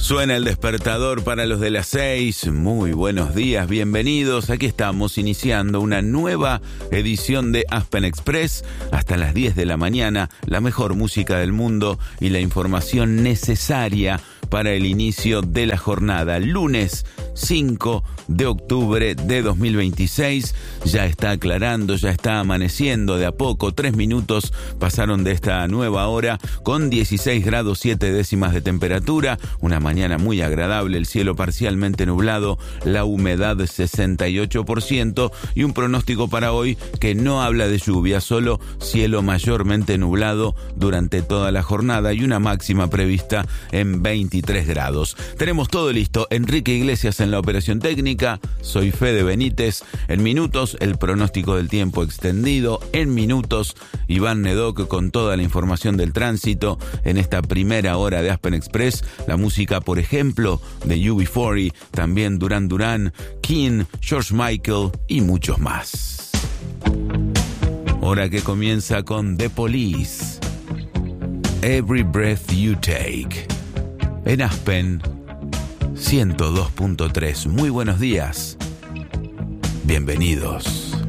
Suena el despertador para los de las 6. Muy buenos días, bienvenidos. Aquí estamos iniciando una nueva edición de Aspen Express. Hasta las 10 de la mañana, la mejor música del mundo y la información necesaria para el inicio de la jornada. Lunes 5 de octubre de 2026. Ya está aclarando, ya está amaneciendo de a poco. 3 minutos pasaron de esta nueva hora con 16 grados 7 décimas de temperatura. Una mañana muy agradable, el cielo parcialmente nublado, la humedad 68% y un pronóstico para hoy que no habla de lluvia, solo cielo mayormente nublado durante toda la jornada y una máxima prevista en 23 grados. Tenemos todo listo. Enrique Iglesias en la operación técnica, soy Fede Benítez. En minutos el pronóstico del tiempo extendido, en minutos Iván Nedoc con toda la información del tránsito en esta primera hora de Aspen Express. La música, por ejemplo, de UB40, también Duran Duran, King, George Michael y muchos más. Hora que comienza con The Police, Every Breath You Take, en Aspen 102.3. Muy buenos días, bienvenidos.